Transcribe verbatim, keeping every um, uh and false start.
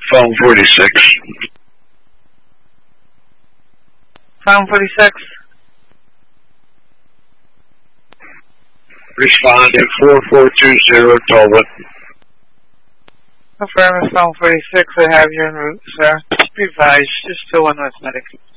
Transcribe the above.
Phone forty-six. Phone forty-six. Respond at four four two zero Talbot. Affirmative, phone forty-six. I have you en route, sir. Be advised, just still one with medic.